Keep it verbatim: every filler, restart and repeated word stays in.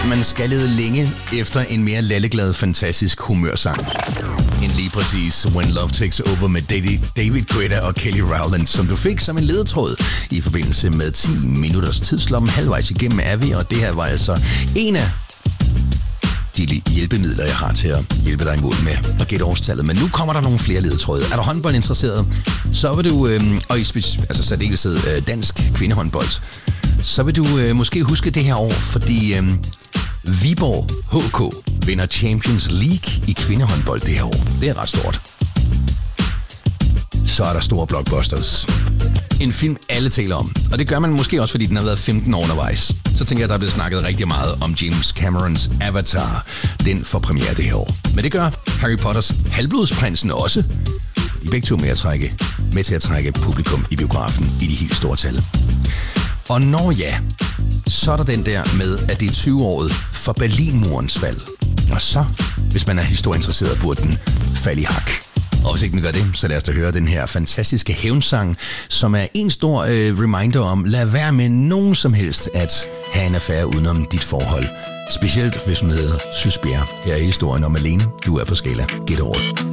Man skal lede længe efter en mere lalleglad, fantastisk humørsang end lige præcis When Love Takes Over med David Guetta og Kelly Rowland, som du fik som en ledetråd i forbindelse med ti minutters tidslomme halvvejs igennem er vi, og det her var altså en af de hjælpemidler, jeg har til at hjælpe dig i mål med at gætte årstallet. Men nu kommer der nogle flere ledetråde. Er du håndboldinteresseret, så vil du, øh, og i speci- altså særdeleshed øh, dansk kvindehåndbold, så vil du øh, måske huske det her år, fordi øh, Viborg H K vinder Champions League i kvindehåndbold det her år. Det er ret stort. Så er der store blockbusters. En film, alle taler om. Og det gør man måske også, fordi den har været femten år undervejs. Så tænker jeg, at der er blevet snakket rigtig meget om James Camerons Avatar. Den får premiere det her år. Men det gør Harry Potters Halvblodsprinsen også. De er begge to med, at trække, med til at trække publikum i biografen i de helt store tal. Og når ja, så er der den der med, at det er tyve-året for Berlinmurens fald. Og så, hvis man er historieinteresseret, burde den falde i hak. Og hvis ikke den gør det, så lad os da høre den her fantastiske hævnsang, som er en stor øh, reminder om, lad være med nogen som helst at have en affære udenom dit forhold. Specielt hvis hun hedder Sys Bjerre. Her er historien om Malene. Du er på Skala. Gæt året.